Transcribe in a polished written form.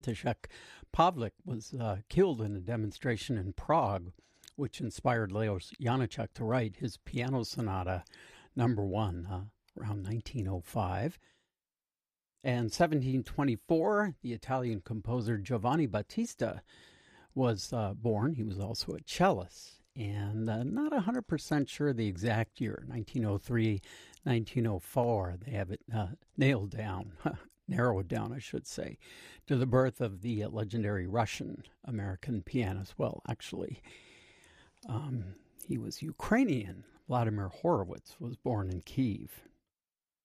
František Pavlik was killed in a demonstration in Prague, which inspired Leos Janáček to write his Piano Sonata number 1 around 1905. And 1724, the Italian composer Giovanni Battista was born. He was also a cellist, and not 100% sure the exact year, 1903, 1904. They have it nailed down, narrowed down, I should say, to the birth of the legendary Russian-American pianist. Well, actually, he was Ukrainian. Vladimir Horowitz was born in Kyiv.